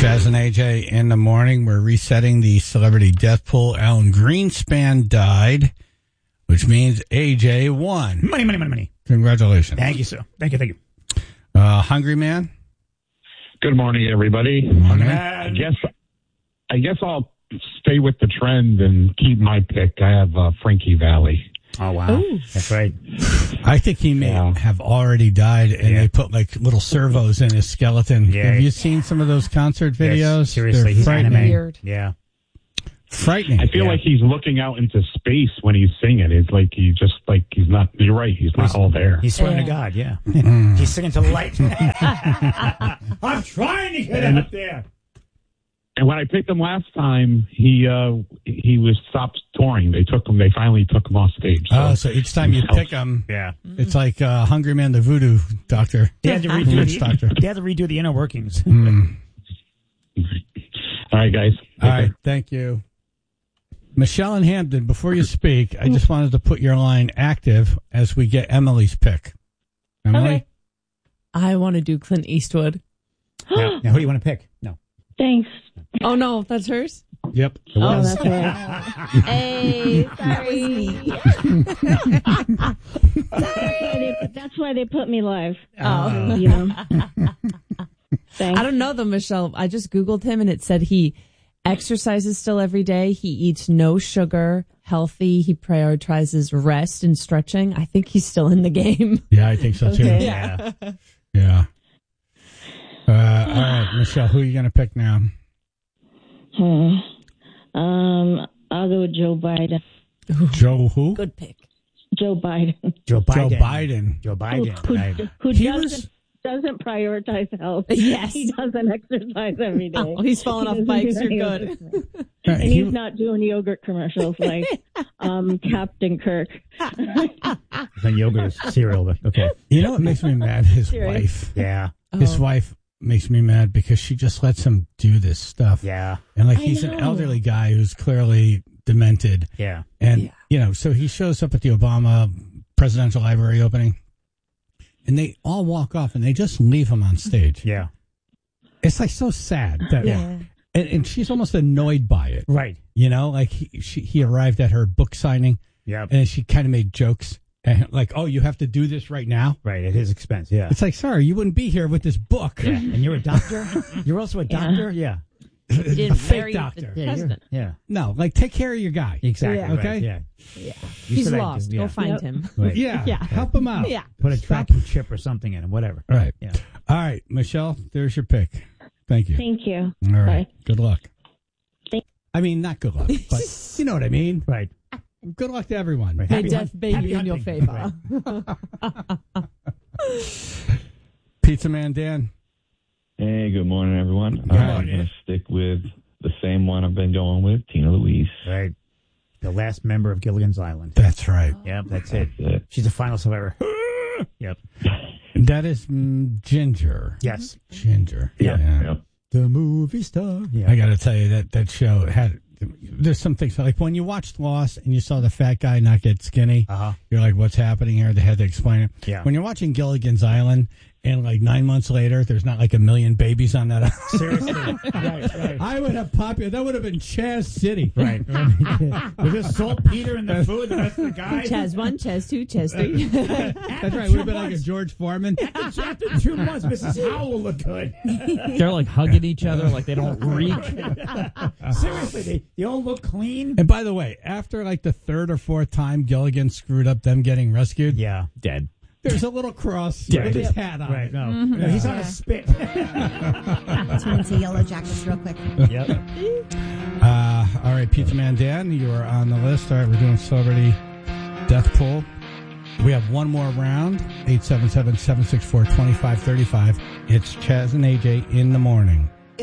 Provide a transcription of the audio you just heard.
Chaz and AJ in the morning. We're resetting the celebrity death pool. Alan Greenspan died, which means AJ won. Money. Congratulations. Thank you, sir. Thank you. Hungry Man? Good morning, everybody. Good morning. I guess I'll stay with the trend and keep my pick. I have Frankie Valli. Oh, wow. Ooh. That's right. I think he may have already died, and they put like little servos in his skeleton. Yeah. Have you seen some of those concert videos? Yes, seriously, They're he's frightening. weird. Yeah. Frightening. I feel like he's looking out into space when he's singing. It's like he's not. You're right. He's not all there. He's swearing to God. Yeah. He's singing to the light. I'm trying to get out there. And when I picked him last time, he was stopped touring. They finally took him off stage. So each time you pick him, it's like Hungry Man, the voodoo doctor. They had to redo the inner workings. All right, guys. All right, thank you. Michelle in Hampton, before you speak, I just wanted to put your line active as we get Emily's pick. Emily? Okay. I want to do Clint Eastwood. Now, who do you want to pick? No. Thanks. Oh, no, that's hers? Yep. Oh, that's hers. Hey, sorry. That's why they put me live. Oh. You know. I don't know, though, Michelle. I just Googled him, and it said he exercises still every day. He eats no sugar, healthy. He prioritizes rest and stretching. I think he's still in the game. Yeah, I think so, too. Okay. Yeah. All right, Michelle, who are you going to pick now? I'll go with Joe Biden. Joe who? Good pick. Joe Biden. Joe Biden. Who doesn't prioritize health. Yes. He doesn't exercise every day. Oh, he's falling off bikes. You're good. And he's not doing yogurt commercials like Captain Kirk. Then yogurt is cereal, but okay. You know what makes me mad? His wife. Yeah. His wife makes me mad because she just lets him do this stuff. Yeah. And he's an elderly guy who's clearly demented. Yeah. And, so he shows up at the Obama Presidential Library opening, and they all walk off, and they just leave him on stage. Yeah. It's so sad. That, and she's almost annoyed by it. Right. He arrived at her book signing. Yeah. And she kind of made jokes. And oh, you have to do this right now? Right, at his expense, yeah. It's sorry, you wouldn't be here with this book. Yeah. And you're a doctor? You're also a doctor? Yeah. He didn't a fake marry doctor. the president. Yeah. No, take care of your guy. Exactly. Yeah. Okay? Right, Yeah. You He's said lost. Go find him. Right. Yeah. Help him out. Yeah. Put a tracking chip or something in him, whatever. All right. Yeah. All right, Michelle, there's your pick. Thank you. Thank you. All right. Bye. Good luck. I mean, not good luck, but you know what I mean. Right. Good luck to everyone. Right. May death baby in your favor. Pizza Man Dan. Hey, good morning, everyone. Good I'm morning. going to stick with the same one I've been going with, Tina Louise. Right. The last member of Gilligan's Island. That's right. Yep, that's it. She's the final survivor. Yep. That is Ginger. Yes. Ginger. Yep. Yep. The movie star. Yeah. I got to tell you that show had. There's some things like when you watched Lost and you saw the fat guy not get skinny, you're like, what's happening here? They had to explain it. Yeah. When you're watching Gilligan's Island and 9 months later, there's not 1 million babies on that island. Seriously. right. I would have that would have been Chaz City. Right. With this saltpeter in the food, the rest of the guys. Chaz 1, Chaz 2, Chaz 3. That's right. We'd have been like a George Foreman. After 2 months, Mrs. Howell will look good. They're hugging each other like they don't reek. Seriously, they all look clean. And by the way, after the third or fourth time Gilligan screwed up them getting rescued, dead. There's a a cross with his hat on. Right, no. No, he's on a spit. Turn into Yellow Jackets real quick. Yep. All right, Pizza Man Dan, you are on the list. All right, we're doing Celebrity Death Pool. We have one more round, 877-764-2535. It's Chaz and AJ in the morning.